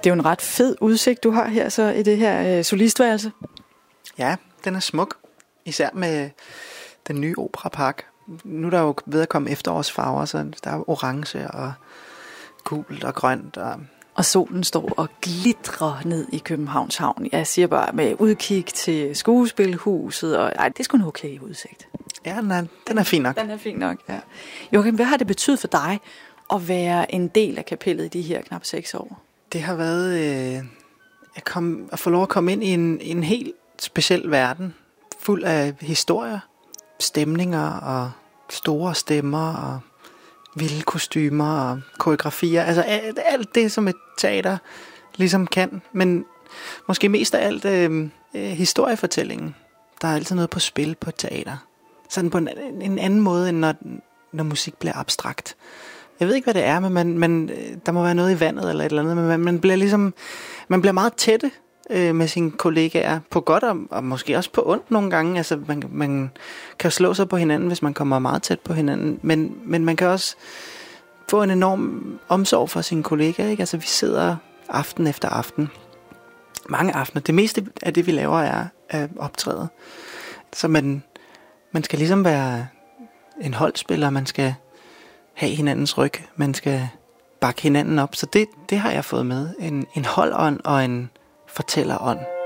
det er jo en ret fed udsigt, du har her så i det her solistværelse. Ja, den er smuk. Især med den nye operapark. Nu er der jo ved at komme efterårsfarver, så der er orange og gult og grønt. Og solen står og glitrer ned i Københavns Havn. Jeg siger bare med udkig til skuespilhuset. Og, det er sgu en okay udsigt. Ja, den er fin nok. Den er fin nok, ja. Joachim, hvad har det betydet for dig at være en del af kapellet i de her knap 6 år? Det har været at få lov at komme ind i en helt speciel verden. Fuld af historier, stemninger og store stemmer og vilde kostymer og koreografier. Altså alt det, som et teater ligesom kan. Men måske mest af alt historiefortællingen. Der er altid noget på spil på et teater. Sådan på en anden måde, end når musik bliver abstrakt. Jeg ved ikke, hvad det er, men der må være noget i vandet eller et eller andet. Men man bliver meget tætte med sine kollegaer, på godt og måske også på ondt nogle gange. Altså man kan slå sig på hinanden, hvis man kommer meget tæt på hinanden, men man kan også få en enorm omsorg for sine kollegaer, ikke? Altså vi sidder aften efter aften, mange aftener. Det meste af det vi laver er optræde. Så man skal ligesom være en holdspiller, man skal have hinandens ryg, man skal bakke hinanden op. Så det har jeg fået med, en holdånd og en fortællerånd.